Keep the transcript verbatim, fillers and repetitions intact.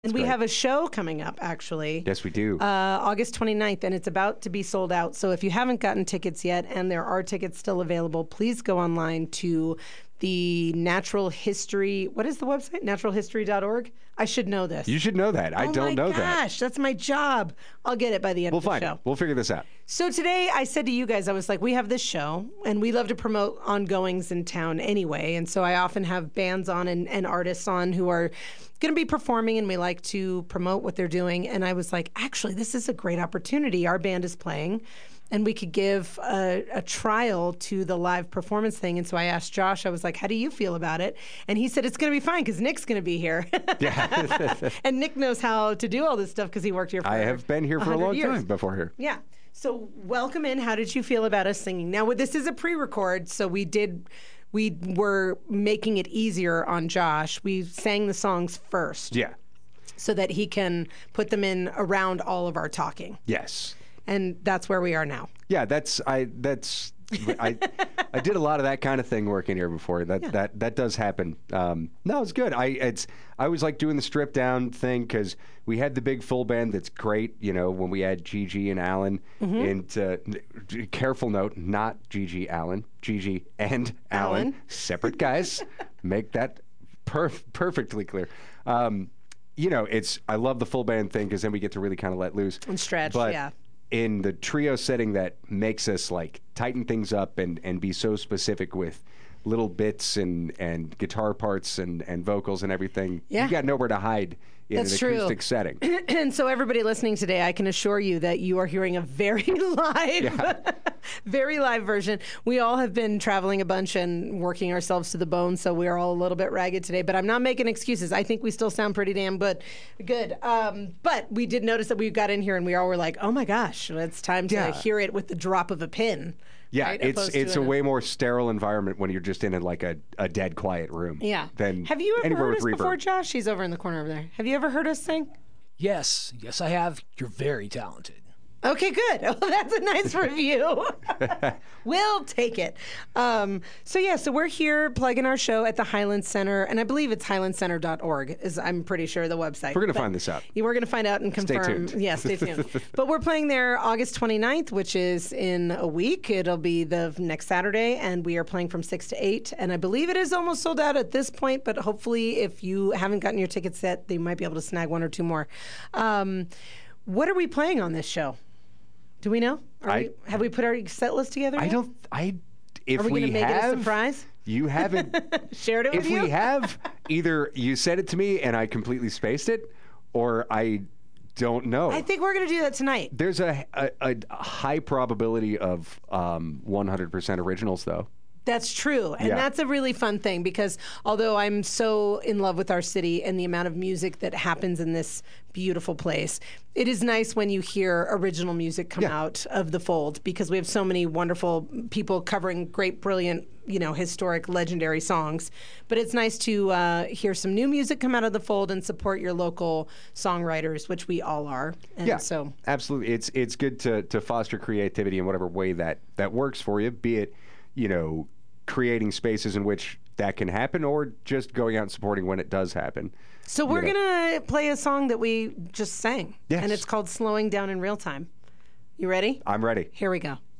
And we have a show coming up, actually. Yes, we do. Uh, August twenty-ninth, and it's about to be sold out. So if you haven't gotten tickets yet, and there are tickets still available, please go online to the Natural History. What is the website? natural history dot org? I should know this. You should know that. I oh don't know gosh, that. Gosh, that's my job. I'll get it by the end we'll of the find show. It. We'll figure this out. So today I said to you guys, I was like, we have this show, and we love to promote ongoings in town anyway. And so I often have bands on and, and artists on who are going to be performing, and we like to promote what they're doing. And I was like, actually, this is a great opportunity. Our band is playing, and we could give a, a trial to the live performance thing. And so I asked Josh, I was like, how do you feel about it? And he said, it's going to be fine because Nick's going to be here. Yeah. And Nick knows how to do all this stuff because he worked here for I have been here for a long years. time before here. Yeah. So welcome in. How did you feel about us singing? Now, this is a pre-record, so we did... We were making it easier on Josh. We sang the songs first. Yeah. So that he can put them in around all of our talking. Yes. And that's where we are now. Yeah, that's I that's I I did a lot of that kind of thing working here before. That Yeah. that that does happen. Um, no, it's good. I it's I was like doing the strip down thing because we had the big full band that's great. You know, when we had Gigi and Alan. Mm-hmm. And uh, careful note, not Gigi Allen, Gigi and Alan, Alan. separate guys. Make that perf- perfectly clear. Um, you know, it's I love the full band thing because then we get to really kind of let loose And stretch, but yeah. in the trio setting that makes us like tighten things up and, and be so specific with little bits and, and guitar parts and, and vocals and everything, Yeah. you got nowhere to hide in That's an true. acoustic setting. And so everybody listening today, I can assure you that you are hearing a very live, Yeah. very live version. We all have been traveling a bunch and working ourselves to the bone, so we are all a little bit ragged today. But I'm not making excuses. I think we still sound pretty damn good. Good. Um, but we did notice that we got in here and we all were like, oh my gosh, it's time to Yeah. hear it with the drop of a pin. Yeah, right? it's Opposed to it's a in way more sterile environment when you're just in a, like a, a dead quiet room. Yeah. Than Have you ever anywhere heard with us reverb. before, Josh? She's over in the corner over there. Have you ever heard us sing? Yes, yes, I have. You're very talented. Okay, good. Well, that's a nice review. We'll take it. Um, so yeah, so we're here plugging our show at the Highland Center, and I believe it's highland center dot org is I'm pretty sure the website. We're going to But find this out. yeah, we're going to find out and Stay confirm. tuned. Yeah, stay tuned. But we're playing there August twenty-ninth, which is in a week. It'll be the next Saturday, and we are playing from six to eight. And I believe it is almost sold out at this point, but hopefully if you haven't gotten your tickets yet, they might be able to snag one or two more. Um, what are we playing on this show? Do we know? Are I- we, have we put our set list together I yet? don't. I. If Are we we going to make have, it a surprise? You haven't. Shared it if with you? we have, either you said it to me and I completely spaced it, or I don't know. I think we're going to do that tonight. There's a, a, a high probability of um, one hundred percent originals, though. That's true. And Yeah. that's a really fun thing because although I'm so in love with our city and the amount of music that happens in this beautiful place, it is nice when you hear original music come Yeah. out of the fold because we have so many wonderful people covering great, brilliant, you know, historic, legendary songs. But it's nice to uh, hear some new music come out of the fold and support your local songwriters, which we all are. And Yeah, so absolutely. It's it's good to to foster creativity in whatever way that that works for you. Be it, you know, creating spaces in which that can happen, or just going out and supporting when it does happen. So we're You know. going to play a song that we just sang. Yes. And it's called Slowing Down in Real Time. You ready? I'm ready. Here we go.